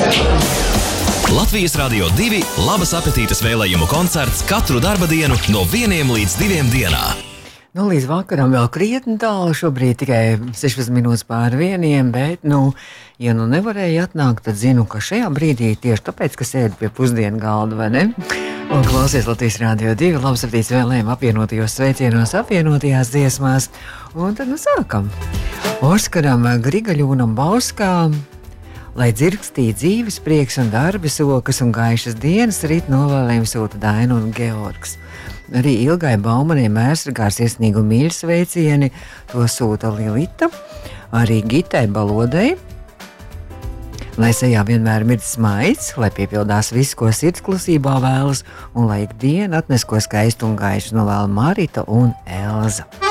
Latvijas Radio 2 labas apetītes vēlējumu koncerts katru darba dienu no 1 līdz 2 dienā. Nu, līdz vakaram vēl krietni tālu, šobrīd tikai 16 minūtes pār 1, bet, ja nevarēja atnākt, tad zinu, ka šajā brīdī tieši tāpēc, ka sēdi pie pusdienu galda, vai ne? Un klausies Latvijas Radio 2, labas apetītes vēlējumu apvienotajos sveicienos, apvienotajās dziesmās. Un tad sākam. Oskaram Grigaļūnam Bauskām, lai dzirkstī dzīves prieks un darbi sokas un gaišas dienas, rīt novēlējumi sūta Daina un Georgs. Arī Ilgai Baumanai Mērsragārs iesniegumu mīļu sveicieni, to sūta Lilita, arī Gitai Balodai, lai sejā vienmēr mirdz smaids, lai piepildās viss, ko sirds klusībā vēlas, un lai ikdiena atnes ko skaistu un gaišu, novēl Marita un Elza.